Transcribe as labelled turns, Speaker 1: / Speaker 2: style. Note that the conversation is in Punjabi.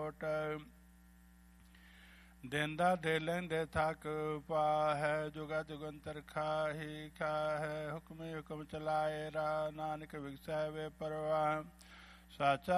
Speaker 1: ਕੋਟ। ਦੇਂਦਾ ਦੇ ਲੈਂਦੇ ਥਕ ਪਾ ਹੈ, ਜੁਗਾ ਜੁਗੰਤਰ ਖਾਹੀ ਖਾ ਹੈ। ਹੁਕਮੇ ਹੁਕਮ ਚਲਾਏ ਰਾ, ਨਾਨਕ ਵਿਗਸੈ ਵੇ ਪਰਵਾਹ। ਸਾਚਾ